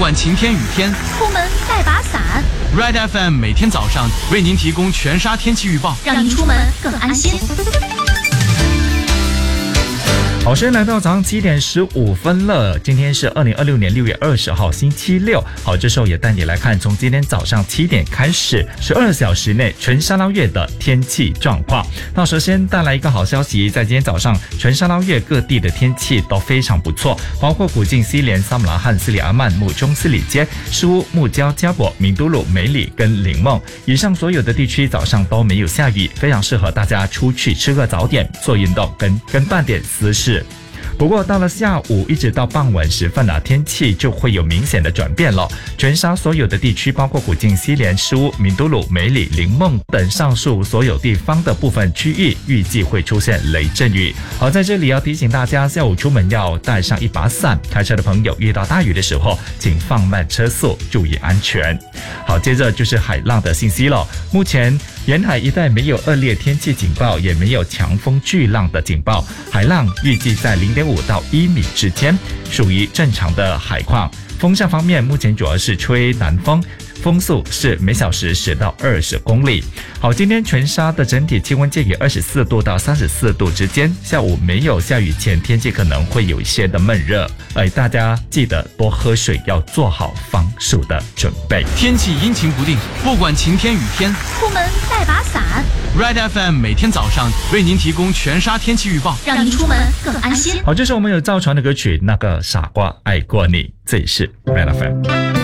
管晴天雨天， 出门带把伞。 Red FM 每天早上为您提供全沙天气预报， 让您出门更安心。 好，时间来到早上7点15分了，今天是2026年6月20号星期六。好，这时候也带你来看从今天早上7点开始12小时内全沙捞越的天气状况。那首先带来一个好消息，在今天早上全沙捞越各地的天气都非常不错，包括古晋、西连、萨姆拉罕、斯里阿曼、木中、斯里街、书屋、木礁、加博、明都鲁、梅里跟林梦，以上所有的地区早上都没有下雨，非常适合大家出去吃个早点、做运动跟办点私事。不过到了下午一直到傍晚时分天气就会有明显的转变了。全沙所有的地区，包括古晋、西连、书屋、明都鲁、梅里、林梦等上述所有地方的部分区域，预计会出现雷阵雨。好，在这里要提醒大家，下午出门要带上一把伞。开车的朋友遇到大雨的时候，请放慢车速，注意安全。好，接着就是海浪的信息了。目前沿海一带没有恶劣天气警报，也没有强风巨浪的警报，海浪预计在0.5到1米之间，属于正常的海况。风向方面，目前主要是吹南风，风速是每小时10到20公里。好，今天全沙的整体气温介于24度到34度之间，下午没有下雨前，天气可能会有一些的闷热，大家记得多喝水，要做好防暑的准备。 天气阴晴不定，不管晴天雨天， 出门带把伞。 Red FM 每天早上为您提供全沙天气预报， 让您出门更安心。 好，这是我们有造船的歌曲《那个傻瓜爱过你》，这里是 Red FM。